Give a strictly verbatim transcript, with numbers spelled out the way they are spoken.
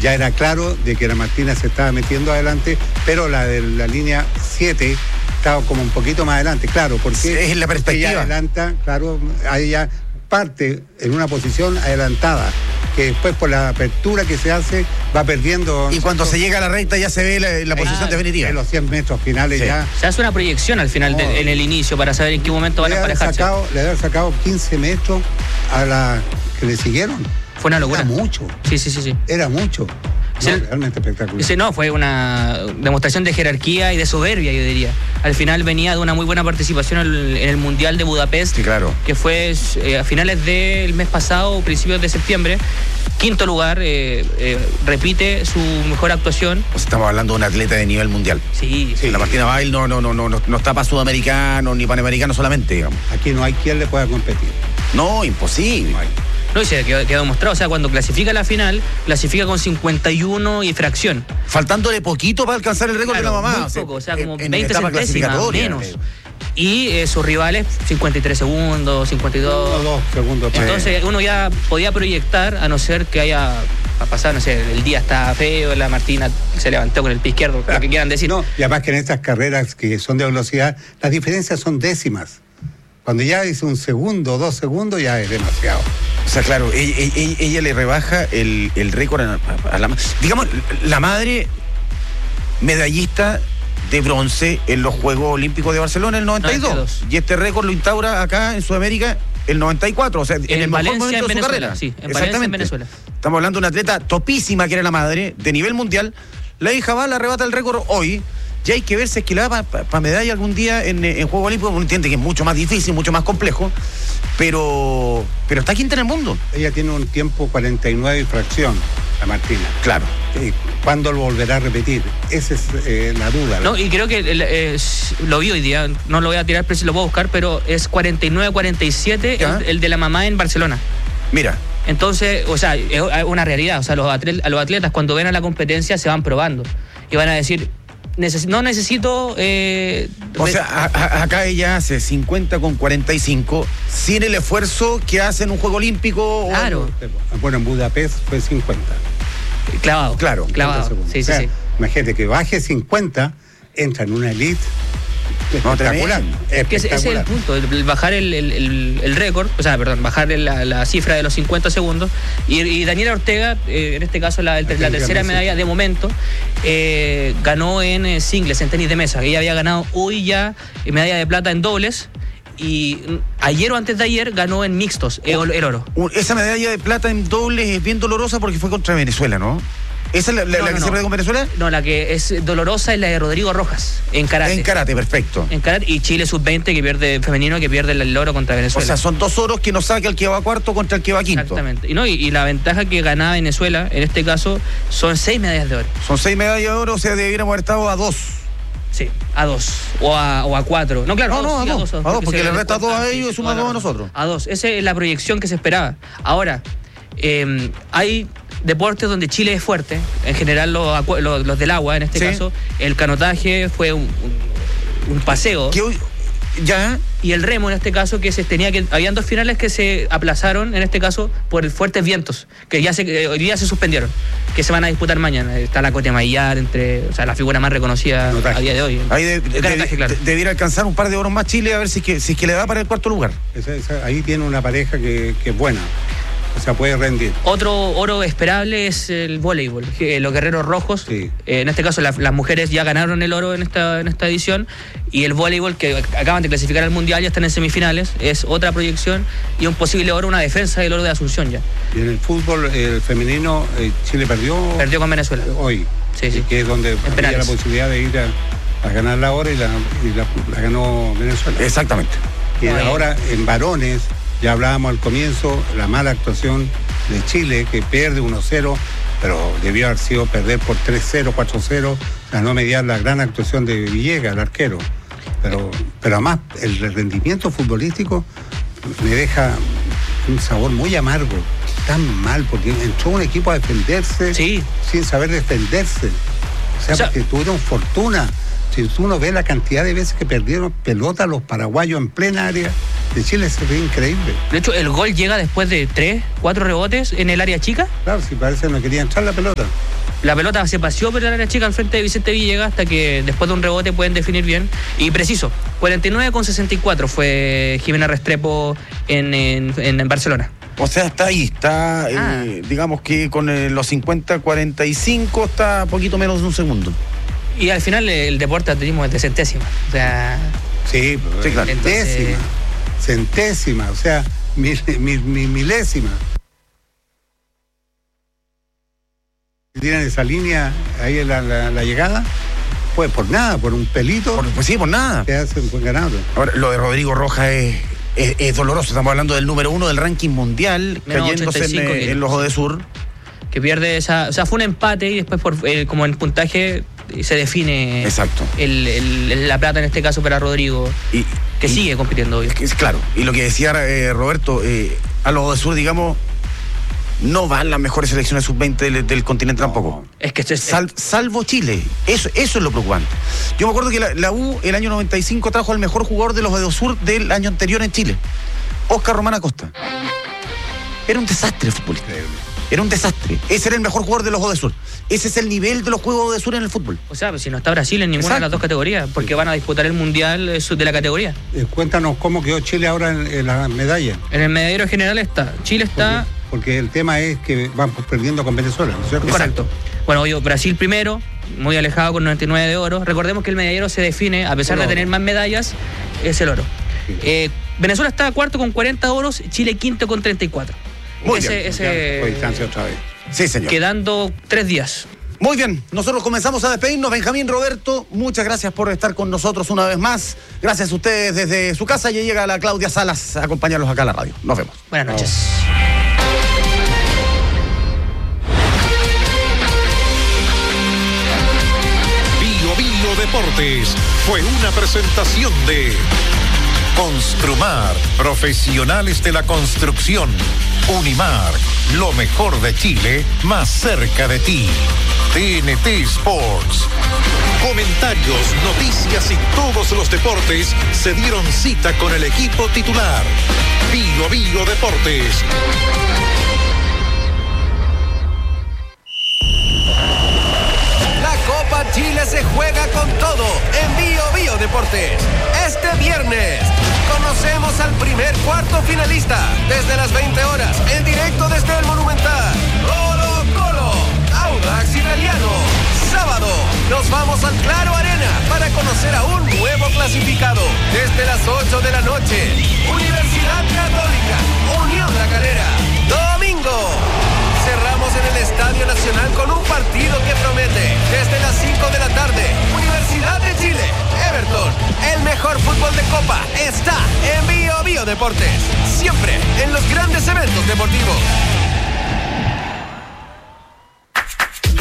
ya era claro de que la Martina se estaba metiendo adelante, pero la de la línea siete estaba como un poquito más adelante, claro, porque sí, es la perspectiva. Ella adelanta, claro, ahí ya parte en una posición adelantada, que después por la apertura que se hace va perdiendo. Y cuando se llega a la recta ya se ve la, la posición ah, definitiva. En los cien metros finales sí. ya. Se hace una proyección al final, oh. de, en el inicio, para saber en qué momento van a emparejarse. Sacado, le habían sacado quince metros a la que le siguieron. Fue una locura. Era mucho. Sí, sí, sí, sí. Era mucho. No, el, realmente espectacular. Ese no, fue una demostración de jerarquía y de soberbia, yo diría. Al final venía de una muy buena participación en el, en el Mundial de Budapest, sí, claro. que fue eh, a finales del mes pasado, principios de septiembre. Quinto lugar, eh, eh, repite su mejor actuación. Pues estamos hablando de un atleta de nivel mundial. Sí, sí. La Martina Bail no, no, no, no, no está para sudamericano ni panamericano solamente, digamos. Aquí no hay quien le pueda competir. No, imposible. No hay. No, y se quedó, quedó demostrado, o sea, cuando clasifica a la final, clasifica con cincuenta y uno y fracción. Faltándole poquito para alcanzar el récord claro, de la mamá. Muy poco, o sea, como en, veinte en centésimas menos. Eh. Y eh, sus rivales, cincuenta y tres segundos, cincuenta y dos. No, dos segundos. Entonces uno ya podía proyectar, a no ser que haya pasado, no sé, el día está feo, la Martina se levantó con el pie izquierdo, claro. Lo que quieran decir. No, y además que en estas carreras que son de velocidad, las diferencias son décimas. Cuando ya es un segundo o dos segundos, ya es demasiado. O sea, claro, ella, ella, ella le rebaja el, el récord a, a la... Digamos, la madre medallista de bronce en los Juegos Olímpicos de Barcelona en el noventa y dos. noventa y dos. Y este récord lo instaura acá en Sudamérica el noventa y cuatro. O sea, en, en el Valencia, mejor momento en de su Venezuela. carrera. Sí, en Exactamente. En Venezuela. Estamos hablando de una atleta topísima que era la madre, de nivel mundial. La hija va, la arrebata el récord hoy. Ya hay que ver si es que la da para pa medalla algún día en, en Juegos Olímpicos. Uno entiende que es mucho más difícil, mucho más complejo, pero pero está quinta en el mundo. Ella tiene un tiempo cuarenta y nueve y fracción, la Martina. Claro. ¿Cuándo lo volverá a repetir? Esa es eh, la duda. No, y creo que eh, lo vi hoy día, no lo voy a tirar, pero si lo puedo buscar, pero es cuarenta y nueve cuarenta y siete el, el de la mamá en Barcelona. Mira. Entonces, o sea, es una realidad. O sea, los atletas, a los atletas cuando ven a la competencia se van probando y van a decir... Neces- no necesito... Eh, o sea, a, a, acá ella hace cincuenta con cuarenta y cinco sin el esfuerzo que hace en un Juego Olímpico. Claro. O... Bueno, en Budapest fue cincuenta. Clavado. Claro. Clavado. Sí, o sea, sí, sí. Imagínate que baje cincuenta, entra en una elite. No, espectacular. Es que ese es el punto, el, el bajar el, el, el, el récord, o sea, perdón, bajar la, la cifra de los cincuenta segundos. Y, y Daniela Ortega, eh, en este caso la, el, la tercera medalla de momento, eh, ganó en eh, singles, en tenis de mesa. Ella había ganado hoy ya medalla de plata en dobles. Y ayer o antes de ayer ganó en mixtos el, el oro. Esa medalla de plata en dobles es bien dolorosa porque fue contra Venezuela, ¿no? ¿Esa es la, la, no, la que no, se perdió con Venezuela? No, la que es dolorosa es la de Rodrigo Rojas, en karate. En karate, perfecto. En karate, y Chile sub veinte que pierde, femenino que pierde el oro contra Venezuela. O sea, son dos oros que nos saca el que va cuarto contra el que va quinto. Exactamente. Y, no, y, y la ventaja que ganaba Venezuela, en este caso, son seis medallas de oro. Son seis medallas de oro, o sea, debiéramos haber estado a dos. Sí, a dos. O a, o a cuatro. No, claro, no, no, sí, a, a dos, dos. A dos, porque le resta dos a ellos y sí, suma dos a nosotros. A dos. Esa es la proyección que se esperaba. Ahora, eh, hay deportes donde Chile es fuerte, en general los, los, los del agua, en este sí. caso, el canotaje fue un, un, un paseo. ¿Qué hoy? Ya. Y el remo, en este caso, que se tenía que. Habían dos finales que se aplazaron, en este caso, por fuertes vientos, que ya se, hoy día se suspendieron, que se van a disputar mañana. Está la Cote Maillar, entre, o sea, la figura más reconocida no, a día de hoy. Ahí de, de, canotaje, de, claro. de, debiera alcanzar un par de oros más Chile, a ver si es que, si es que le da para el cuarto lugar. Esa, esa, ahí tiene una pareja que, que es buena. O sea, puede rendir. Otro oro esperable es el voleibol. Los guerreros rojos, sí. eh, en este caso la, las mujeres ya ganaron el oro en esta, en esta edición, y el voleibol, que acaban de clasificar al mundial, ya están en semifinales, es otra proyección y un posible oro, una defensa del oro de Asunción ya. Y en el fútbol el femenino, eh, Chile perdió... Perdió con Venezuela. Hoy. Sí, sí. Que es donde había la posibilidad de ir a, a ganar la hora y, la, y la, la ganó Venezuela. Exactamente. Y no, ahora en varones... Ya hablábamos al comienzo, la mala actuación de Chile, que pierde uno cero, pero debió haber sido perder por tres cero, cuatro cero, a no mediar la gran actuación de Villegas, el arquero. Pero, pero además, el rendimiento futbolístico me deja un sabor muy amargo, tan mal, porque entró un equipo a defenderse sí. sin saber defenderse. O sea, o sea porque tuvieron fortuna. Si uno ve la cantidad de veces que perdieron pelota los paraguayos en plena área de Chile, se ve increíble. De hecho, el gol llega después de tres, cuatro rebotes en el área chica. Claro, si parece que no quería entrar la pelota. La pelota se paseó por la área chica al frente de Vicente Villegas hasta que después de un rebote pueden definir bien. Y preciso, cuarenta y nueve con sesenta y cuatro fue Jimena Restrepo en, en, en Barcelona. O sea, está ahí, está, ah. eh, digamos que con eh, los cincuenta cuarenta y cinco está poquito menos de un segundo. Y al final el deporte atletismo es de centésima. O sea... Sí, sí claro. Entonces... Centésima, centésima, o sea, mil, mil, mil, milésima. Tienen esa línea ahí en la, la, la llegada, pues por nada, por un pelito. Por, pues sí, por nada. Te hacen buen ganado. Ahora, lo de Rodrigo Rojas es, es, es doloroso. Estamos hablando del número uno del ranking mundial, menos cayéndose en, en los Odesur. Que pierde esa. O sea, fue un empate y después, por eh, como en puntaje, se define. Exacto. El, el, la plata en este caso para Rodrigo, y, que y, sigue compitiendo hoy. Es, claro. Y lo que decía eh, Roberto, eh, a los Odesur, digamos. No van las mejores selecciones sub veinte del, del continente no, tampoco. Es que es, Sal, salvo Chile. Eso, eso es lo preocupante. Yo me acuerdo que la, la U el año noventa y cinco trajo al mejor jugador de los Odesur del año anterior en Chile, Oscar Román Acosta. Era un desastre el fútbol. Era un desastre. Ese era el mejor jugador de los Odesur. Ese es el nivel de los juegos Odesur en el fútbol. O sea, si no está Brasil en ninguna Exacto. de las dos categorías, porque van a disputar el mundial de la categoría. Eh, cuéntanos cómo quedó Chile ahora en, en la medalla. En el medallero general está. Chile está. Porque el tema es que van perdiendo con Venezuela, ¿no es cierto? Correcto. Bueno, yo, Brasil primero, muy alejado con noventa y nueve de oro. Recordemos que el medallero se define, a pesar de tener más medallas, es el oro. Sí. Eh, Venezuela está cuarto con cuarenta oros, Chile quinto con treinta y cuatro. Muy ese, bien. Ese, distancia otra vez. Sí, señor. Quedando tres días. Muy bien, nosotros comenzamos a despedirnos. Benjamín, Roberto, muchas gracias por estar con nosotros una vez más. Gracias a ustedes desde su casa. Ya llega la Claudia Salas a acompañarlos acá a la radio. Nos vemos. Buenas noches. Deportes fue una presentación de Construmar, profesionales de la construcción. Unimar, lo mejor de Chile, más cerca de ti. T N T Sports. Comentarios, noticias y todos los deportes se dieron cita con el equipo titular. Bio Bio Deportes. Copa Chile se juega con todo en Bio Bio Deportes. Este viernes conocemos al primer cuarto finalista desde las veinte horas, en directo desde el Monumental. Colo Colo, Audax Italiano. Sábado nos vamos al Claro Arena para conocer a un nuevo clasificado. Desde las ocho de la noche, Universidad Católica, Unión La Calera. Domingo cerramos en el Estadio Nacional con un partido que promete. Desde las cinco de la tarde, Universidad de Chile, Everton. El mejor fútbol de Copa está en Bio Bio Deportes. Siempre en los grandes eventos deportivos.